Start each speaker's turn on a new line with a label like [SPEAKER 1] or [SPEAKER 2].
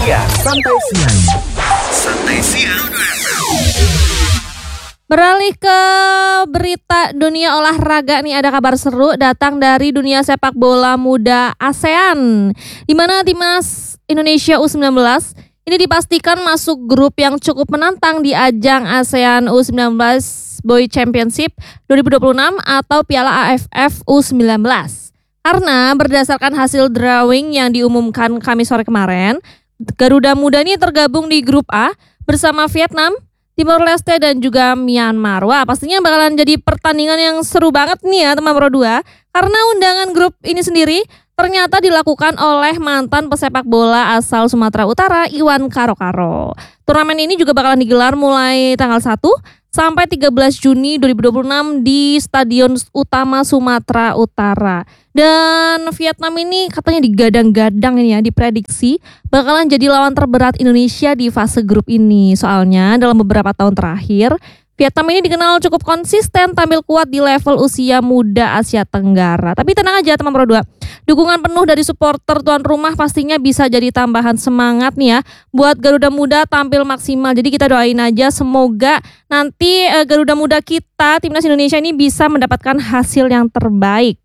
[SPEAKER 1] Santai siang. Santai siang.
[SPEAKER 2] Beralih ke berita dunia olahraga nih, ada kabar seru datang dari dunia sepak bola muda ASEAN, di mana timnas Indonesia U19 ini dipastikan masuk grup yang cukup menantang di ajang ASEAN U19 Boy Championship 2026 atau Piala AFF U19. Karena berdasarkan hasil drawing yang diumumkan Kamis sore kemarin, Garuda Muda ini tergabung di grup A bersama Vietnam, Timor Leste dan juga Myanmar. Wah, pastinya bakalan jadi pertandingan yang seru banget nih ya teman Pro 2. Karena undangan grup ini sendiri ternyata dilakukan oleh mantan pesepak bola asal Sumatera Utara, Iwan Karo-Karo. Turnamen ini juga bakalan digelar mulai tanggal 1 sampai 13 Juni 2026 di Stadion Utama Sumatera Utara. Dan Vietnam ini katanya digadang-gadang ini ya, diprediksi bakalan jadi lawan terberat Indonesia di fase grup ini. Soalnya dalam beberapa tahun terakhir, Vietnam ini dikenal cukup konsisten tampil kuat di level usia muda Asia Tenggara. Tapi tenang aja teman Pro 2, dukungan penuh dari supporter tuan rumah pastinya bisa jadi tambahan semangat nih ya buat Garuda Muda tampil maksimal. Jadi kita doain aja semoga nanti Garuda Muda kita, timnas Indonesia ini bisa mendapatkan hasil yang terbaik.